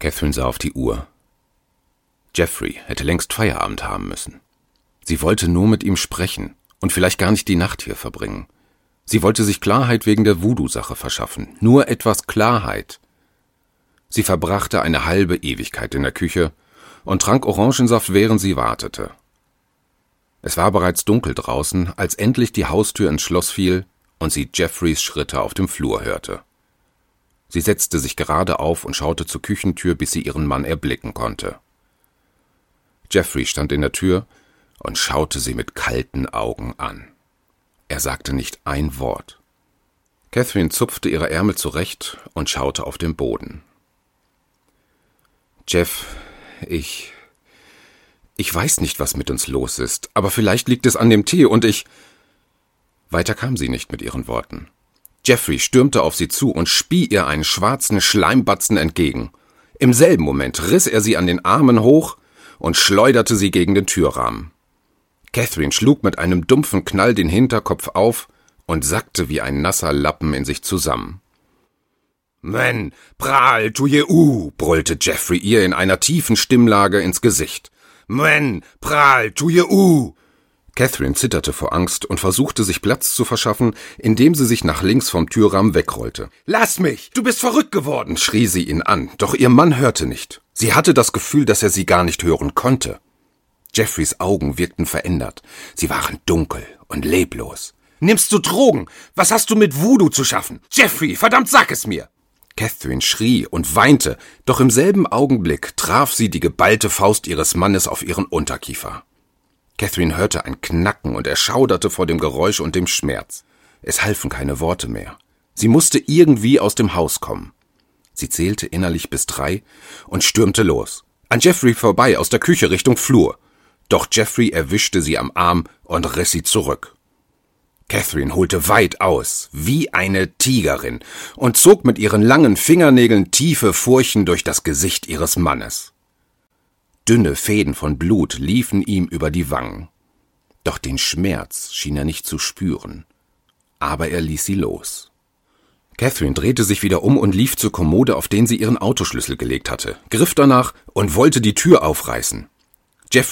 Catherine sah auf die Uhr. Jeffrey hätte längst Feierabend haben müssen. Sie wollte nur mit ihm sprechen und vielleicht gar nicht die Nacht hier verbringen. Sie wollte sich Klarheit wegen der Voodoo-Sache verschaffen. Nur etwas Klarheit. Sie verbrachte eine halbe Ewigkeit in der Küche und trank Orangensaft, während sie wartete. Es war bereits dunkel draußen, als endlich die Haustür ins Schloss fiel und sie Jeffreys Schritte auf dem Flur hörte. Sie setzte sich gerade auf und schaute zur Küchentür, bis sie ihren Mann erblicken konnte. Jeffrey stand in der Tür und schaute sie mit kalten Augen an. Er sagte nicht ein Wort. Catherine zupfte ihre Ärmel zurecht und schaute auf den Boden. »Jeff, ich weiß nicht, was mit uns los ist, aber vielleicht liegt es an dem Tee und ich...« Weiter kam sie nicht mit ihren Worten. Jeffrey stürmte auf sie zu und spie ihr einen schwarzen Schleimbatzen entgegen. Im selben Moment riss er sie an den Armen hoch und schleuderte sie gegen den Türrahmen. Catherine schlug mit einem dumpfen Knall den Hinterkopf auf und sackte wie ein nasser Lappen in sich zusammen. »Men, prahl, tu je brüllte Jeffrey ihr in einer tiefen Stimmlage ins Gesicht. »Men, prahl, tu je Catherine zitterte vor Angst und versuchte, sich Platz zu verschaffen, indem sie sich nach links vom Türrahmen wegrollte. »Lass mich! Du bist verrückt geworden!« schrie sie ihn an, doch ihr Mann hörte nicht. Sie hatte das Gefühl, dass er sie gar nicht hören konnte. Jeffreys Augen wirkten verändert. Sie waren dunkel und leblos. »Nimmst du Drogen? Was hast du mit Voodoo zu schaffen? Jeffrey, verdammt, sag es mir!« Catherine schrie und weinte, doch im selben Augenblick traf sie die geballte Faust ihres Mannes auf ihren Unterkiefer. Catherine hörte ein Knacken und erschauderte vor dem Geräusch und dem Schmerz. Es halfen keine Worte mehr. Sie musste irgendwie aus dem Haus kommen. Sie zählte innerlich bis 3 und stürmte los. An Jeffrey vorbei aus der Küche Richtung Flur. Doch Jeffrey erwischte sie am Arm und riss sie zurück. Catherine holte weit aus, wie eine Tigerin, und zog mit ihren langen Fingernägeln tiefe Furchen durch das Gesicht ihres Mannes. Dünne Fäden von Blut liefen ihm über die Wangen. Doch den Schmerz schien er nicht zu spüren. Aber er ließ sie los. Catherine drehte sich wieder um und lief zur Kommode, auf den sie ihren Autoschlüssel gelegt hatte, griff danach und wollte die Tür aufreißen.